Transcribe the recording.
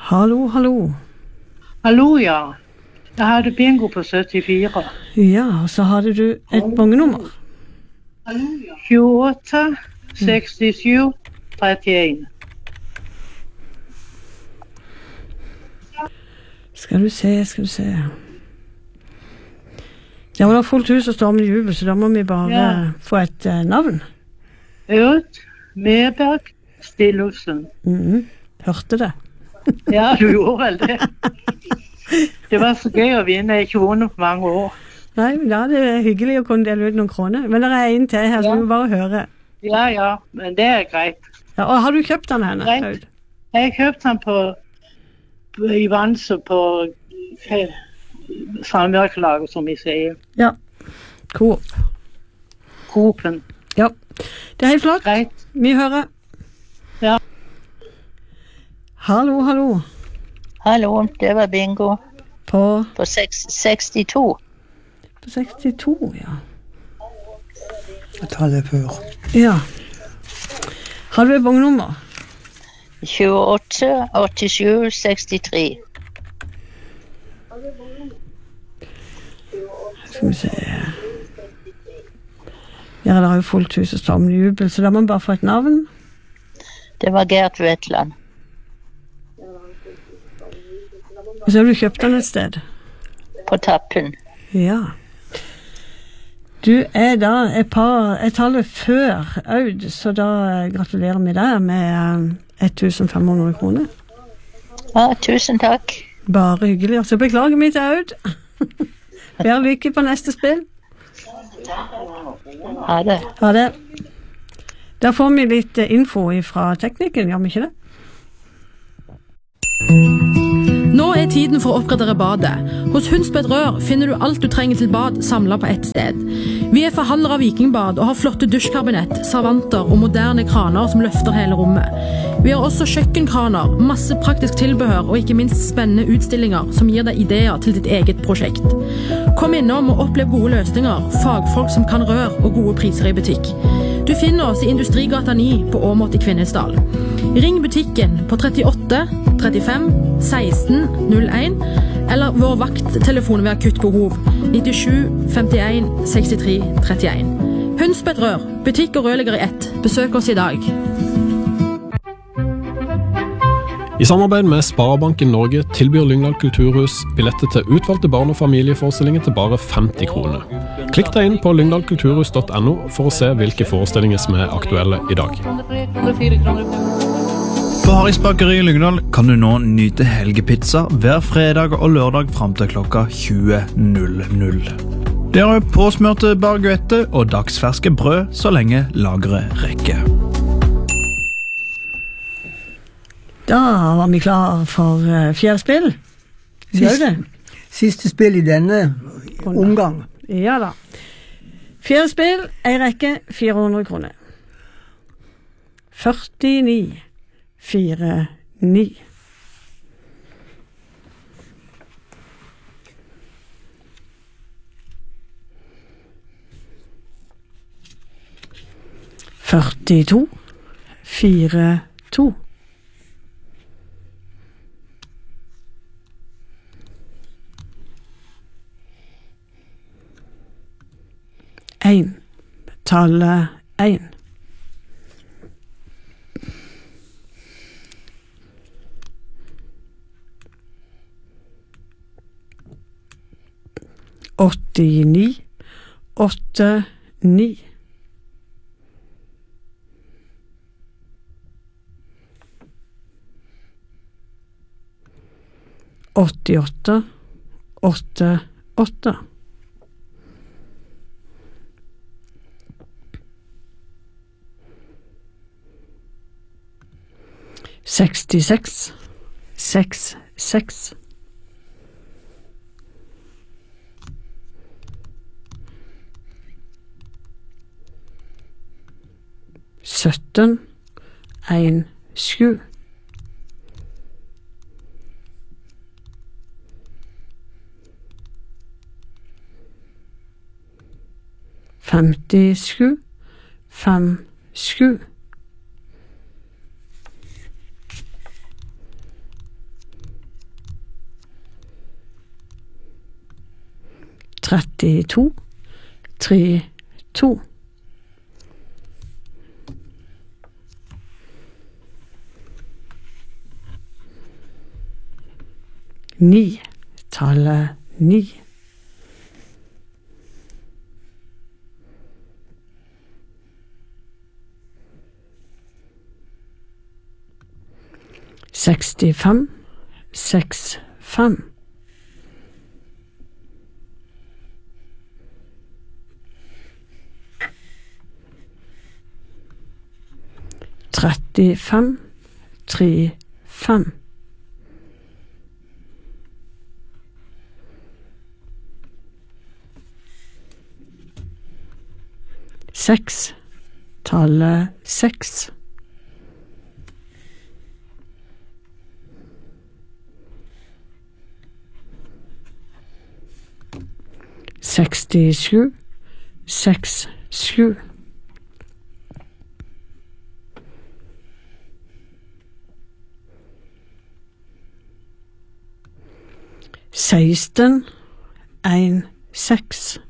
Hallo, hallo. Hallo, ja. Jeg hadde bingo på 74. Ja, og så hadde du et bongenummer. 28, 67, 31. Skal du se. Det var da fullt hus og stormende jubel, så da må vi bare få et navn. Ød Medberg Stillufsen. Hørte det. Ja, du gjorde vel det. Det var så gøy å vinne. Jeg har ikke vunnet på mange år. Nei, men da er det hyggelig å kunne dele ut noen kroner. Men det er en til her, så vi må bare høre. Ja, men det er greit. Ja, og har du kjøpt den henne? Greit. Jeg kjøpte den i Vanse på samvirkelaget, som vi sier. Ja, Coop. Coopen. Ja, det er helt flott. Greit. Vi hører. Ja. Hallo, hallo. Hallo, det var bingo. På 62. På 62, ja. Jeg tar det før. Ja. Har du et bongenummer? 28, 87, 63. Skal vi se. Ja, det er jo fullt hus og stormende jubel, så da må man bare få et navn. Det var Gert Vetland. Og så har du kjøpt den et sted? På Tappen. Ja. Du er da et tallet før Aud, så da gratulerer vi deg med 1500 kroner. Ja, tusen takk. Bare hyggelig. Og så beklager vi til Aud. Vær lykke på neste spill. Ha det. Ha det. Da får vi litt info fra teknikken, gjør vi ikke det? Nå er tiden for å oppgradere badet. Hos Hundsbed Rør finner du alt du trenger til bad samlet på ett sted. Vi er forhandlere av Vikingbad og har flotte dusjkabinett, servanter og moderne kraner som løfter hele rommet. Vi har også kjøkkenkraner, masse praktisk tilbehør og ikke minst spennende utstillinger som gir deg ideer til ditt eget prosjekt. Kom innom og opplev gode løsninger, fagfolk som kan rør og gode priser i butikk. Du finner oss i Industrigata 9 på Åmot i Kvinesdal. Ring butikken på 38 35 16 01 eller vår vakttelefon ved akutt behov 97 51 63 31. Hundsbed Rør, butikk og rørlegger i ett. Besøk oss i dag. I samarbeid med Sparebanken Norge tilbyr Lyngdal Kulturhus billetter til utvalgte barn- og familieforestillinger til bare 50 kroner. Klikk deg inn på lyngdalkulturhus.no for å se hvilke forestillinger som er aktuelle i dag. På Harris Bakeri i Lyngdal kan du nå nyte helgepizza hver fredag og lørdag frem til klokka 20.00. Det er påsmørte baguette og dagsferske brød så lenge lageret rekker. Da var vi klar for fjerde spill. Siste spill i denne omgang. Ja da. Fjerde spill, en rekke 400 kroner. 49 4 9. Førtito 4 2. 1. Tallet 1. 89 8 9. 88 8 8. 66 6 6. 17 1 7. 57 5 7. 32 32 9 tallet 9 65 65 35 35 6 tallet 6 67 67 16 1 6